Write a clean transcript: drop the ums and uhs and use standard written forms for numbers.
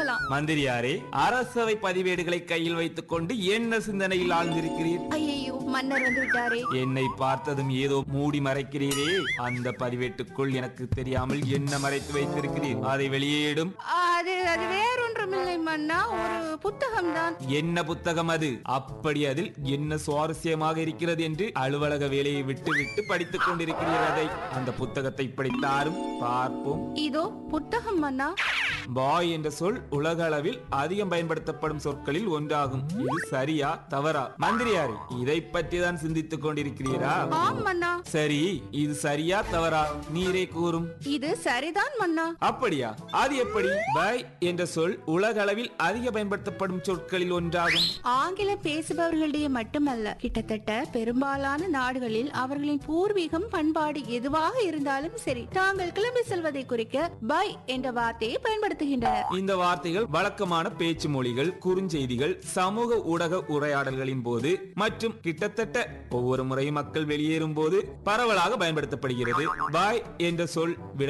பார்க்கலாம். மந்திரியாரே, அரசவை பதிவேடுகளை கையில் வைத்துக் கொண்டு என்ன சிந்தனையில் ஆழ்ந்திருக்கிறீர்? ஐயோ, மன்னர் வந்து விட்டாரே. என்னை பார்த்ததும் ஏதோ மூடி மறைக்கிறீரே. அந்த பதிவேட்டுக்குள் எனக்கு தெரியாமல் என்ன மறைத்து வைத்திருக்கிறீர்? அதை வெளியேடும். அது அது வேறொன்றுமில்லை மன்னா, ஒரு புத்தகம் தான். என்ன புத்தகம் அது? அப்படி அதில் என்ன சுவாரஸ்யமாக இருக்கிறது என்று அலுவலக வேலையை விட்டு விட்டு படித்துக் கொண்டிருக்கிறீர். அதை அந்த புத்தகத்தை படித்தாரும் பார்ப்போம். இதோ புத்தகம் மன்னா. பாய் என்ற சொல் உலக அளவில் அதிகம் பயன்படுத்தப்படும் சொற்களில் ஒன்றாகும். இது சரியா தவறா? மந்திரியாரே, இதை பற்றி தான் சிந்தித்துக் கொண்டிருக்கிறீரா? ஆம் மன்னா. சரி, இது சரியா தவறா? நீரே கூறும். இது சரிதான் மன்னா. அப்படியா? அது எப்படி? பாய் என்ற சொல் உலக அளவில் அதிக பயன்படுத்தப்படும் சொற்களில் ஒன்றாகும். ஆங்கிலம் பேசுபவர்களிடையே மட்டுமல்ல, கிட்டத்தட்ட பெரும்பாலான நாடுகளில் அவர்களின் பூர்வீகம் பண்பாடு எதுவாக இருந்தாலும் சரி, தாங்கள் கிளம்பி செல்வதை குறிக்க பை என்ற வார்த்தையை பயன்படுத்துகின்றனர். இந்த வார்த்தைகள் வழக்கமான பேச்சு மொழிகள், குறுஞ்செய்திகள், சமூக ஊடக உரையாடல்களின் போது மற்றும் கிட்டத்தட்ட ஒவ்வொரு முறையும் மக்கள் வெளியேறும் போது பரவலாக பயன்படுத்தப்படுகிறது. பாய் என்ற சொல்